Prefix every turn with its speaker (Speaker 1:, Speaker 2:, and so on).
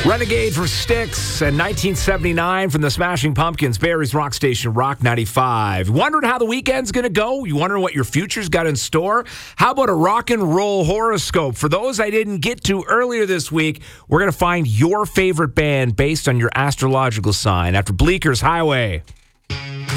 Speaker 1: Renegade from Styx and 1979 from the Smashing Pumpkins, Barrie's Rock Station, Rock 95. Wondering how the weekend's going to go? You wondering what your future's got in store? How about a rock and roll horoscope? For those I didn't get to earlier this week, we're going to find your favorite band based on your astrological sign after Bleeker's Highway.